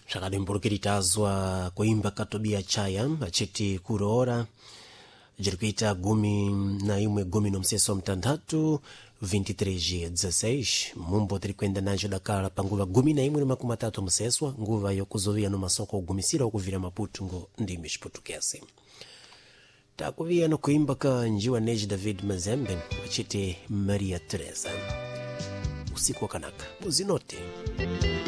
zvakadimburukitazwa kuimba katobia chaya achiti kuroora jirikuita 11:16 23:16 mumbo tiri kuenda nacho dakala panguva 11:30 museswa nguva yokuzovia no masoko ogumisira okuvira maputu ndimi xiputukese takuvia no kuimba ka njiwa Neji David Mazembe achiti Maria Teresa usiku wakanaka uzinote.